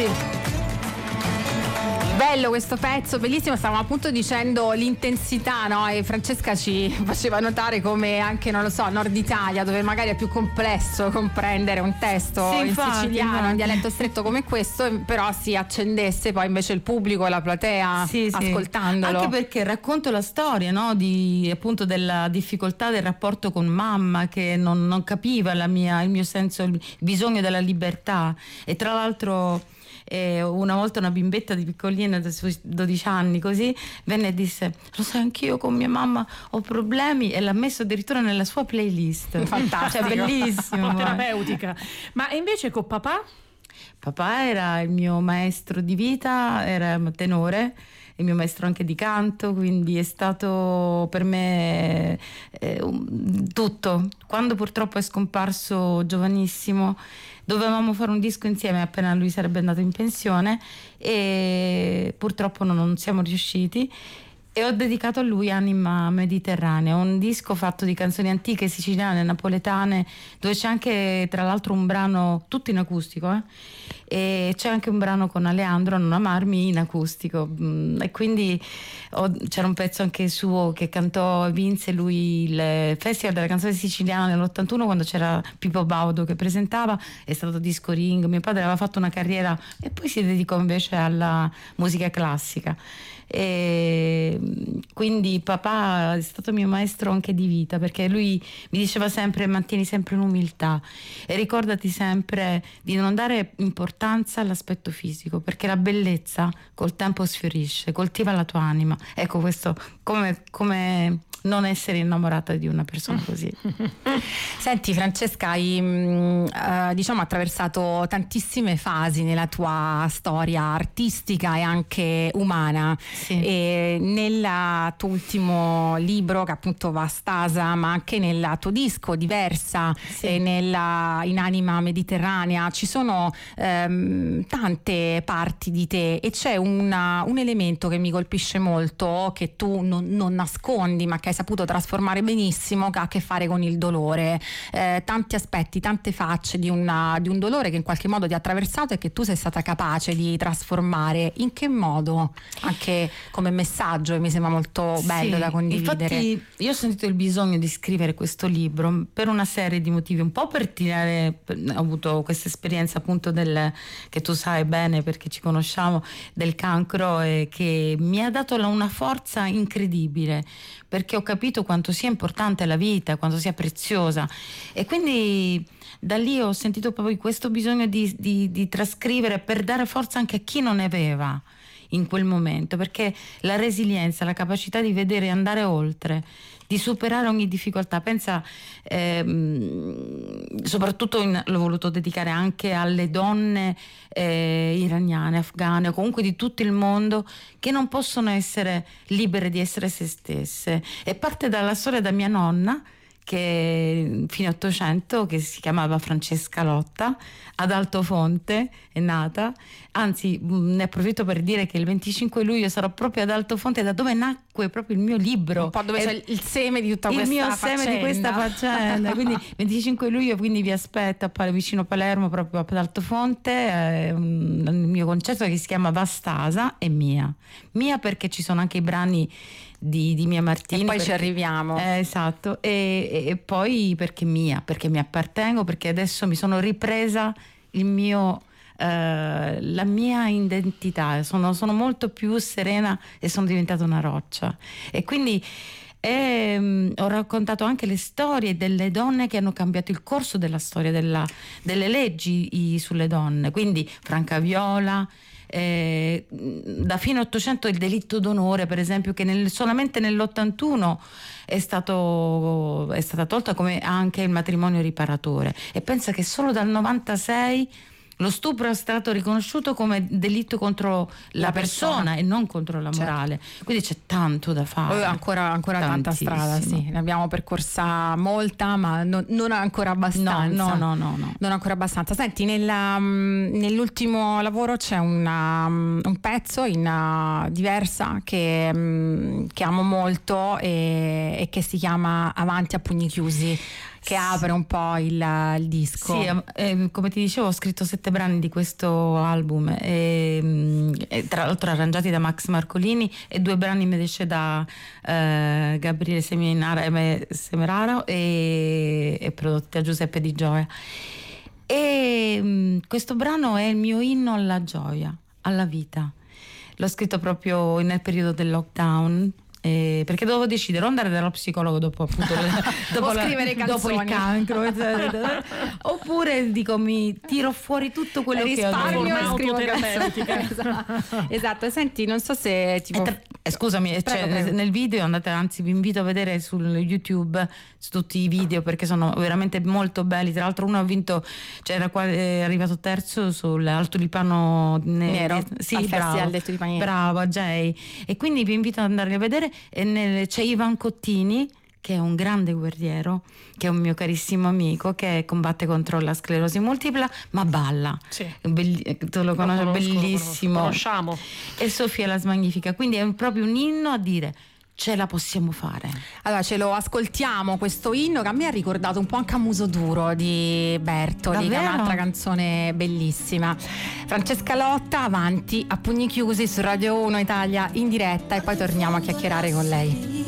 Sì. Bello questo pezzo, bellissimo. Stavamo appunto dicendo l'intensità, no? E Francesca ci faceva notare come anche, non lo so, Nord Italia, dove magari è più complesso comprendere un testo in siciliano, in dialetto stretto come questo, però si accendesse poi invece il pubblico e la platea ascoltandolo. Anche perché racconto la storia, no? Appunto della difficoltà del rapporto con mamma, che non capiva il mio senso, il bisogno della libertà. E tra l'altro una volta una bimbetta di piccolina sui 12 anni così venne e disse: lo sai, anch'io con mia mamma ho problemi, e l'ha messo addirittura nella sua playlist. Fantastico. Cioè, bellissimo. Terapeutica. Ma invece con papà? Papà era il mio maestro di vita, era tenore, il mio maestro anche di canto, quindi è stato per me tutto. Quando purtroppo è scomparso giovanissimo, dovevamo fare un disco insieme appena lui sarebbe andato in pensione, e purtroppo non siamo riusciti, e ho dedicato a lui Anima Mediterranea, un disco fatto di canzoni antiche siciliane, napoletane, dove c'è anche tra l'altro un brano tutto in acustico, e c'è anche un brano con Aleandro, Non amarmi, in acustico, e quindi c'era un pezzo anche suo che cantò, vinse lui il Festival della canzone siciliana nell'81, quando c'era Pippo Baudo che presentava, è stato disco ring. Mio padre aveva fatto una carriera e poi si dedicò invece alla musica classica, e quindi papà è stato mio maestro anche di vita, perché lui mi diceva sempre: mantieni sempre l'umiltà e ricordati sempre di non dare importanza all'aspetto fisico, perché la bellezza col tempo sfiorisce, coltiva la tua anima. Ecco, questo come non essere innamorata di una persona così. Senti Francesca, hai diciamo attraversato tantissime fasi nella tua storia artistica e anche umana. Sì. E nel tuo ultimo libro, che appunto Vastasa, ma anche nel tuo disco Diversa, sì, e in Anima Mediterranea, ci sono tante parti di te, e c'è un elemento che mi colpisce molto, che tu non nascondi, ma che hai saputo trasformare benissimo, che ha a che fare con il dolore. Tanti aspetti, tante facce di un dolore che in qualche modo ti ha attraversato e che tu sei stata capace di trasformare. In che modo? Anche come messaggio, mi sembra molto bello da condividere. Infatti io ho sentito il bisogno di scrivere questo libro per una serie di motivi, un po' ho avuto questa esperienza appunto che tu sai bene perché ci conosciamo, del cancro, che mi ha dato una forza incredibile, perché ho capito quanto sia importante la vita, quanto sia preziosa, e quindi da lì ho sentito proprio questo bisogno di trascrivere, per dare forza anche a chi non ne aveva in quel momento, perché la resilienza, la capacità di vedere e andare oltre, di superare ogni difficoltà. Pensa, soprattutto l'ho voluto dedicare anche alle donne iraniane, afghane, o comunque di tutto il mondo, che non possono essere libere di essere se stesse. E parte dalla storia da mia nonna, che fine 800, che si chiamava Francesca Lotta, ad Altofonte è nata. Anzi, ne approfitto per dire che il 25 luglio sarò proprio ad Altofonte, da dove nacque proprio il mio libro, un po' dove c'è il seme di tutta questa faccenda. Il mio seme di questa faccenda. Quindi 25 luglio, quindi vi aspetto vicino Palermo, proprio ad Altofonte, un mio concerto che si chiama Vastasa, e mia perché ci sono anche i brani di Mia Martini, e poi ci arriviamo. Esatto, e poi perché mi appartengo, perché adesso mi sono ripresa la mia identità, sono molto più serena e sono diventata una roccia, e quindi ho raccontato anche le storie delle donne che hanno cambiato il corso della storia delle leggi sulle donne, quindi Franca Viola, da fine 800 il delitto d'onore, per esempio, che solamente nell'81 è stata tolta, come anche il matrimonio riparatore, e pensa che solo dal 96 lo stupro è stato riconosciuto come delitto contro la persona e non contro la morale. Certo. Quindi c'è tanto da fare. Ancora tanta strada, sì. Ne abbiamo percorsa molta, ma non ancora abbastanza. No. Non ancora abbastanza. Senti, nell'ultimo lavoro c'è un pezzo in Diversa che amo molto, e che si chiama Avanti a pugni chiusi. che apre un po' il disco. Sì, come ti dicevo, ho scritto 7 brani di questo album, e tra l'altro arrangiati da Max Marcolini, e 2 brani invece da Gabriele Semeraro e prodotti da Giuseppe Di Gioia. E questo brano è il mio inno alla gioia, alla vita. L'ho scritto proprio nel periodo del lockdown, perché dovevo decidere o andare dallo psicologo dopo appunto dopo il cancro, oppure dico mi tiro fuori tutto quello che ho risparmio e scrivo terapeutica. Esatto. Senti, non so se scusami, prego. Nel video andate, anzi vi invito a vedere su YouTube su tutti i video, perché sono veramente molto belli. Tra l'altro uno ha vinto, è arrivato terzo sull'Alto Lipano Nero, sì, al bravo, Festival del Tulipaniere. Brava Jay, e quindi vi invito ad andare a vedere. E c'è Ivan Cottini, che è un grande guerriero, che è un mio carissimo amico, che combatte contro la sclerosi multipla, ma balla. Sì. Tu lo conosci, bellissimo. Conosciamo. E Sofia la Smagnifica, quindi è proprio un inno a dire ce la possiamo fare. Allora ce lo ascoltiamo questo inno, che a me ha ricordato un po' anche a Muso Duro di Bertoli. Davvero? Che è un'altra canzone bellissima. Francesca Lotta, avanti a pugni chiusi su Radio 1 Italia in diretta, e poi torniamo a chiacchierare con lei.